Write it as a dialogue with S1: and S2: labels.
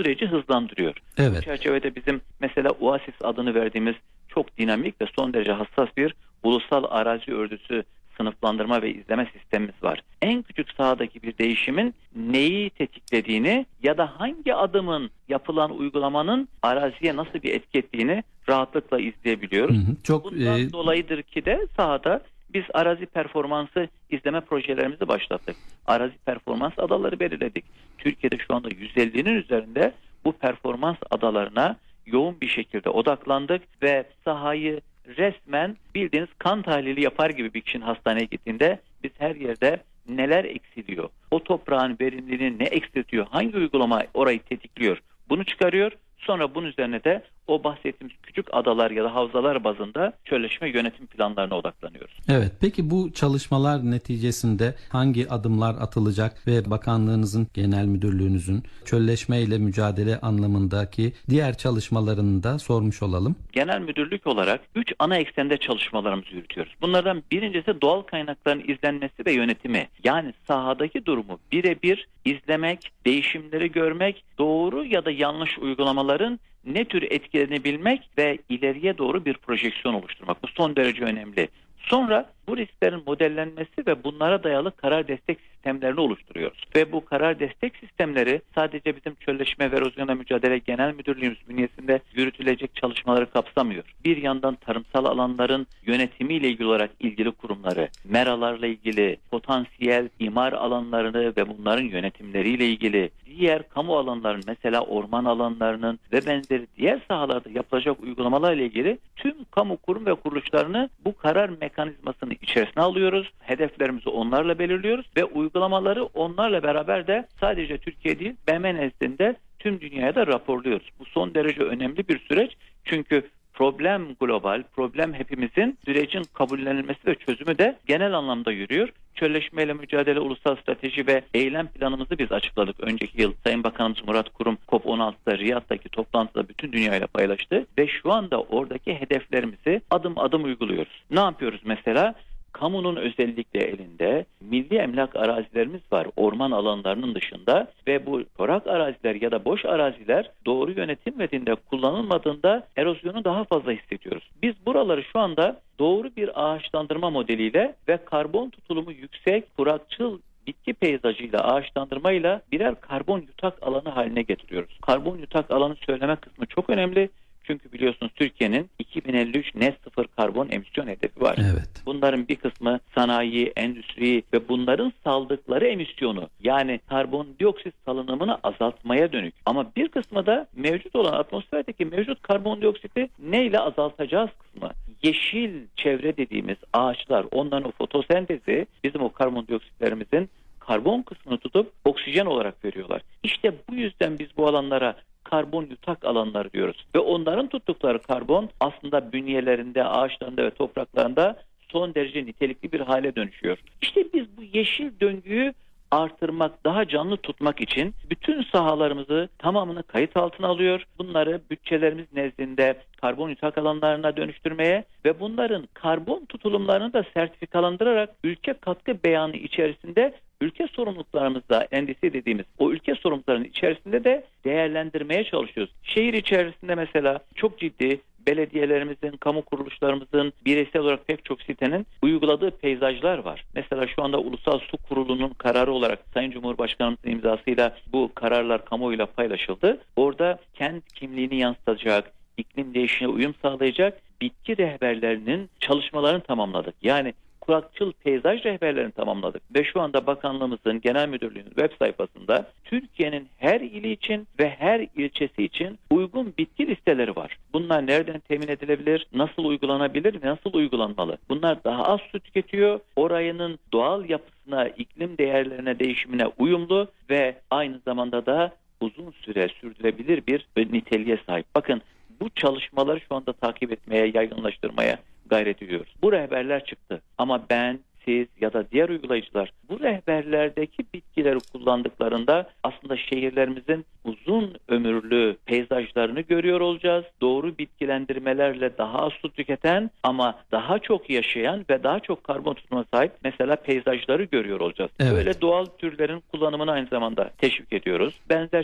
S1: süreci hızlandırıyor.
S2: Evet.
S1: Bu çerçevede bizim mesela Oasis adını verdiğimiz çok dinamik ve son derece hassas bir ulusal arazi örgüsü sınıflandırma ve izleme sistemimiz var. En küçük sahadaki bir değişimin neyi tetiklediğini ya da hangi adımın yapılan uygulamanın araziye nasıl bir etki ettiğini rahatlıkla izleyebiliyoruz. Bundan dolayıdır ki de sahada biz arazi performansı izleme projelerimizi başlattık. Arazi performans adaları belirledik. Türkiye'de şu anda 150'nin üzerinde bu performans adalarına yoğun bir şekilde odaklandık ve sahayı resmen bildiğiniz kan tahlili yapar gibi bir kişinin hastaneye gittiğinde biz her yerde neler eksiliyor, o toprağın verimliliğini ne eksiltiyor, hangi uygulama orayı tetikliyor bunu çıkarıyor. Sonra bunun üzerine de o bahsettiğimiz küçük adalar ya da havzalar bazında çölleşme yönetim planlarına odaklanıyoruz.
S2: Evet, peki bu çalışmalar neticesinde hangi adımlar atılacak ve bakanlığınızın, genel müdürlüğünüzün çölleşme ile mücadele anlamındaki diğer çalışmalarını da sormuş olalım.
S1: Genel müdürlük olarak 3 ana eksende çalışmalarımızı yürütüyoruz. Bunlardan birincisi doğal kaynakların izlenmesi ve yönetimi. Yani sahadaki durumu birebir izlemek, değişimleri görmek, doğru ya da yanlış uygulamaların ne tür etkilerini bilmek ve ileriye doğru bir projeksiyon oluşturmak. Bu son derece önemli. Sonra bu risklerin modellenmesi ve bunlara dayalı karar destek sistemlerini oluşturuyoruz. Ve bu karar destek sistemleri sadece bizim çölleşme ve erozyonla mücadele genel müdürlüğümüz bünyesinde yürütülecek çalışmaları kapsamıyor. Bir yandan tarımsal alanların yönetimiyle ilgili olarak ilgili kurumları, meralarla ilgili potansiyel imar alanlarını ve bunların yönetimleriyle ilgili diğer kamu alanlarının, mesela orman alanlarının ve benzeri diğer sahalarda yapılacak uygulamalarla ilgili tüm kamu kurum ve kuruluşlarını bu karar mekanizmasının içerisine alıyoruz. Hedeflerimizi onlarla belirliyoruz ve uygulamaları onlarla beraber de sadece Türkiye değil, BM nezdinde tüm dünyaya da raporluyoruz. Bu son derece önemli bir süreç çünkü problem global, problem hepimizin, sürecin kabullenilmesi ve çözümü de genel anlamda yürüyor. Çölleşmeyle mücadele ulusal strateji ve eylem planımızı biz açıkladık. Önceki yıl Sayın Bakanımız Murat Kurum COP16'da Riyad'daki toplantıda bütün dünyayla paylaştı ve şu anda oradaki hedeflerimizi adım adım uyguluyoruz. Ne yapıyoruz mesela? Kamunun özellikle elinde milli emlak arazilerimiz var orman alanlarının dışında ve bu çorak araziler ya da boş araziler doğru yönetilmediğinde, kullanılmadığında erozyonu daha fazla hissediyoruz. Biz buraları şu anda doğru bir ağaçlandırma modeliyle ve karbon tutulumu yüksek, kurakçıl bitki peyzajıyla, ağaçlandırmayla birer karbon yutak alanı haline getiriyoruz. Karbon yutak alanı söyleme kısmı çok önemli. Çünkü biliyorsunuz Türkiye'nin 2053 net sıfır karbon emisyon hedefi var.
S2: Evet.
S1: Bunların bir kısmı sanayi, endüstri ve bunların saldıkları emisyonu, yani karbondioksit salınımını azaltmaya dönük. Ama bir kısmı da mevcut olan atmosferdeki mevcut karbondioksiti neyle azaltacağız kısmı. Yeşil çevre dediğimiz ağaçlar, onların o fotosentezi bizim o karbondioksitlerimizin karbon kısmını tutup oksijen olarak veriyorlar. İşte bu yüzden biz bu alanlara karbon yutak alanları diyoruz. Ve onların tuttukları karbon aslında bünyelerinde, ağaçlarında ve topraklarında son derece nitelikli bir hale dönüşüyor. İşte biz bu yeşil döngüyü artırmak, daha canlı tutmak için bütün sahalarımızı tamamını kayıt altına alıyor. Bunları bütçelerimiz nezdinde karbon yutak alanlarına dönüştürmeye ve bunların karbon tutulumlarını da sertifikalandırarak ülke katkı beyanı içerisinde ülke sorumluluklarımızda, NDC dediğimiz o ülke sorumluluklarının içerisinde de değerlendirmeye çalışıyoruz. Şehir içerisinde mesela çok ciddi belediyelerimizin, kamu kuruluşlarımızın, bireysel olarak pek çok sitenin uyguladığı peyzajlar var. Mesela şu anda Ulusal Su Kurulu'nun kararı olarak Sayın Cumhurbaşkanımızın imzasıyla bu kararlar kamuoyuyla paylaşıldı. Orada kent kimliğini yansıtacak, iklim değişimine uyum sağlayacak bitki rehberlerinin çalışmalarını tamamladık. Yani kurakçıl peyzaj rehberlerini tamamladık. Ve şu anda bakanlığımızın, genel müdürlüğünün web sayfasında Türkiye'nin her ili için ve her ilçesi için uygun bitki listeleri var. Bunlar nereden temin edilebilir, nasıl uygulanabilir ve nasıl uygulanmalı? Bunlar daha az su tüketiyor, orayının doğal yapısına, iklim değerlerine, değişimine uyumlu ve aynı zamanda da uzun süre sürdürülebilir bir niteliğe sahip. Bakın bu çalışmaları şu anda takip etmeye, yaygınlaştırmaya gayret ediyoruz. Bu rehberler çıktı ama ben, siz ya da diğer uygulayıcılar bu rehberlerdeki bitkileri kullandıklarında aslında şehirlerimizin uzun ömürlü peyzajlarını görüyor olacağız. Doğru bitkilendirmelerle daha az su tüketen ama daha çok yaşayan ve daha çok karbon tutuma sahip mesela peyzajları görüyor olacağız.
S2: Evet.
S1: Böyle doğal türlerin kullanımını aynı zamanda teşvik ediyoruz. Benzer